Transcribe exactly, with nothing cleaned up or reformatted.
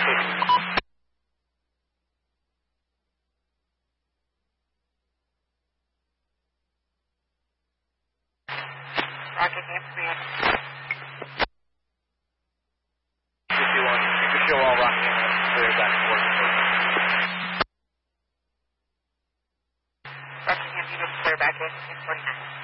Roger, Camp three. fifty-one, you can show all Rocky and clear back and forth. Roger, Camp, you can clear back in, forty-nine.